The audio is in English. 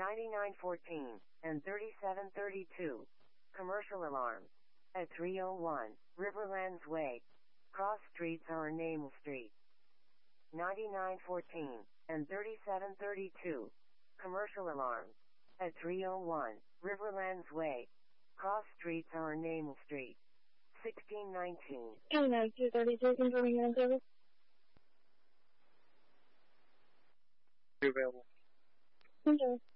9914 and 3732. Commercial alarms. At 301 Riverlands Way. Cross streets are Name Street. 9914 and 3732. Commercial alarms. At 301 Riverlands Way. Cross streets are Name Street. 1619. 232, confirming your service. Available. Okay.